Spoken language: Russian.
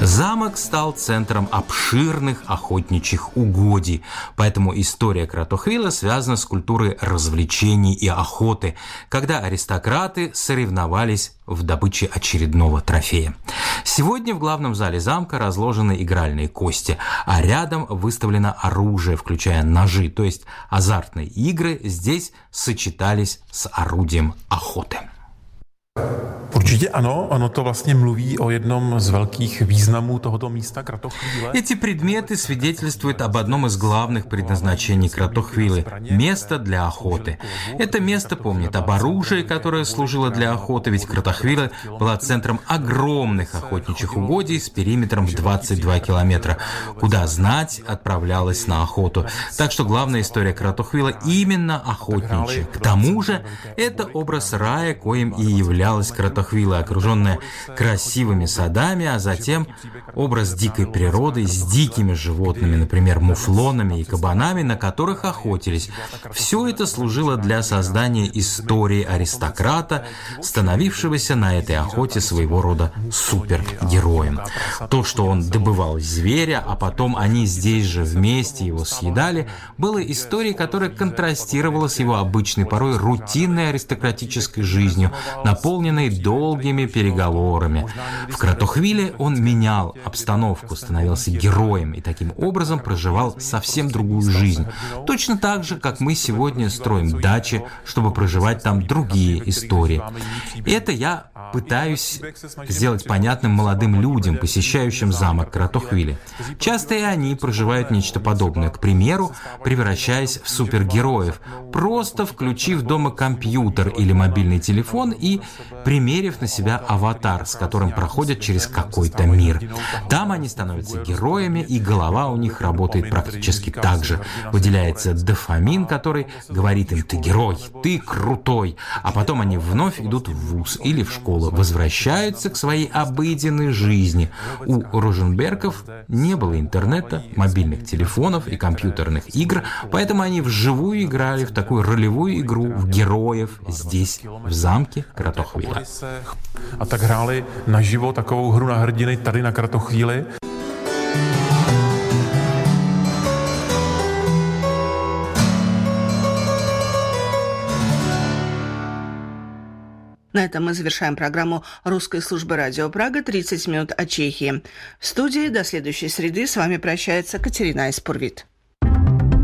Замок стал центром обширных охотничьих угодий, поэтому история Кротохвила связана с культурой развлечений и охоты, когда аристократы соревновались в добыче очередного трофея. Сегодня в главном зале замка разложены игральные кости, а рядом выставлено оружие, включая ножи, то есть азартные игры здесь сочетались с орудием охоты. Určitě ano, ono to vlastně mluví o jednom z velkých významů tohoto místa Kratochvíle. Эти предметы свидетельствуют об одном из главных предназначений Кротохвилы – место для охоты. Это место помнит об оружии, которое служило для охоты, ведь Кротохвила была центром огромных охотничьих угодий с периметром в 22 километра, куда знать отправлялась на охоту. Так что главная история Кротохвила именно охотничья. К тому же это образ рая, коим и являлась Кротохвила, окруженная красивыми садами, а затем образ дикой природы с дикими животными, например, муфлонами и кабанами, на которых охотились. Все это служило для создания истории аристократа, становившегося на этой охоте своего рода супергероем. То, что он добывал зверя, а потом они здесь же вместе его съедали, было историей, которая контрастировала с его обычной, порой рутинной аристократической жизнью, наполненной долгими переговорами. В Кротохвиле он менял обстановку, становился героем и таким образом проживал совсем другую жизнь. Точно так же, как мы сегодня строим дачи, чтобы проживать там другие истории. Это я пытаюсь сделать понятным молодым людям, посещающим замок Кротохвиле. Часто и они проживают нечто подобное, к примеру, превращаясь в супергероев, просто включив дома компьютер или мобильный телефон и примерив на себя аватар, с которым проходят через какой-то мир. Там они становятся героями, и голова у них работает практически так же. Выделяется дофамин, который говорит им: «Ты герой, ты крутой», а потом они вновь идут в вуз или в школу, возвращаются к своей обыденной жизни. У Розенбергов не было интернета, мобильных телефонов и компьютерных игр, поэтому они вживую играли в такую ролевую игру в героев здесь, в замке Кротохвила. A tak hráli naživo takovou hru na hrdiny tady na Kratochvíli. На этом мы завершаем программу русской службы радио Прага «30 минут о Чехии». В студии до следующей среды с вами прощается Катерина Айспурвит.